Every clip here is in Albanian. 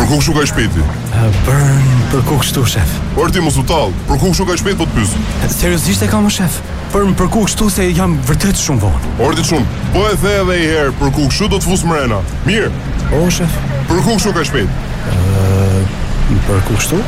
Për ku kështu ka shpejti? Për ku kështu, shef? Por ti mos u tall, për ku kështu ka shpejt po të pyes. Seriozisht e kam, shef? Për ku kështu se jam vërtet shumë vonë. Ordi shumë, po e the edhe një herë, për ku kështu do të fus mrena. Mirë. O, shef? Për ku kështu ka shpejt? Për ku kështu?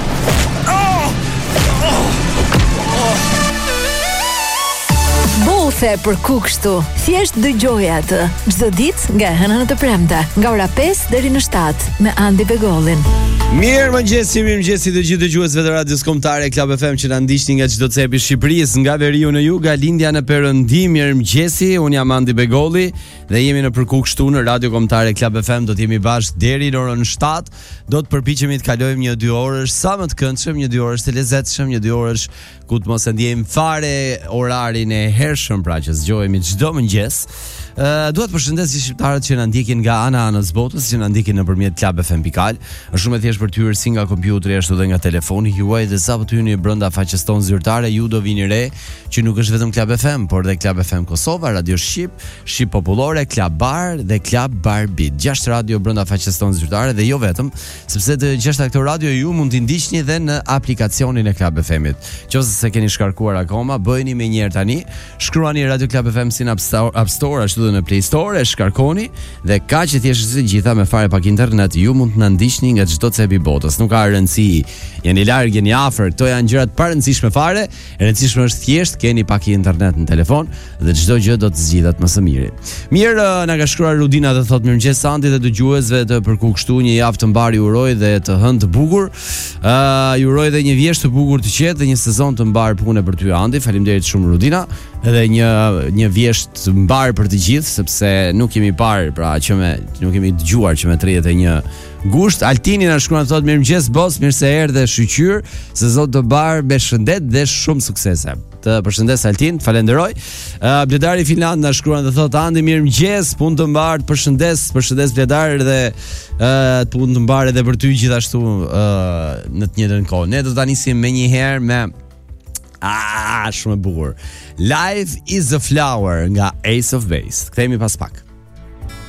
Bothe për ku kështu. Thjesht dëgjoj atë çdo ditë nga hëna në të premte, nga ora 5 deri në 7 me Andi Begollin. Mirëmëngjesi të gjithë dëgjuesve të radios kombëtare Club FM që na ndiqni nga çdo cepi i Shqipërisë, nga veriu në jug, nga lindja në perëndim. Mirëmëngjesi, un jam Andi Begolli dhe jemi në Përku kështu në Radio Kombëtare Club FM. Do të jemi bashkë deri në orën 7. Do të përpiqemi të kalojmë një 2 orësh sa më të këndshëm, një 2 orësh të lezetshëm, një 2 orësh ku të mos e ndjejmë fare orarin e hershëm, pra që zgjohemi çdo mëngjes. Dua të përshëndes gjithë shqiptarët që na ndjekin nga anës botës, që na ndjekin nëpërmjet Club FM.al. Është shumë e thjeshtë për të hyrë si nga kompjuteri ashtu edhe nga telefoni juaj, dhe sa po të hyni brenda faqes tonë zyrtare, ju do vini re që nuk është vetëm Club FM, por dhe Club FM Kosova, Radio Shqip, Shqip Popullore, Club Bar dhe Club Bar Beat. 6 radio brenda faqes tonë zyrtare dhe jo vetëm, sepse të 6 këto radio ju mund t'i ndiqni edhe në aplikacionin e Club FM-it. Nëse se keni shkarkuar akoma, bëjeni me njëherë tani, shkruani Radio Club FM si në App Store ashtu në Play Store, e shkarkoni dhe ka që thjesht si gjitha me fare pak internet ju mund të na ndiqni nga çdo cep i botës. Nuk ka rëndësi, jeni larg, jeni afër, këto janë gjërat pa rëndësishme fare. E rëndësishme është thjesht keni pak internet në telefon dhe çdo gjë do të zgjidhet më së miri. Mirë, na ka shkruar Rudina dhe thotë mirëmëngjes Andi dhe dëgjuesve të Përku kështu, një javë të mbar ju uroj dhe të hënë të bukur. Ju uroj dhe një vjesht të bukur të qetë dhe një sezon të mbar pune për ty Andi. Faleminderit shumë Rudina. Edhe një vjesht të mbar për të gjithë, sepse nuk kemi parë, pra që nuk kemi dëgjuar që me 31 gusht. Altini na shkruan thotë mirëmëngjes boss, mirë se erdhe shqyr, sezon të mbar me shëndet dhe shumë suksese. Të përshëndes Altin, falenderoj. Bledari Finland na shkruan dhe thotë Andi mirëmëngjes, punë të mbar, përshëndes Bledar dhe punë të mbar edhe për ty gjithashtu në të njëjtën kohë. Ne do ta nisim më një herë me shumë e bukur. Life is a Flower nga Ace of Base. Kthehemi pas pak.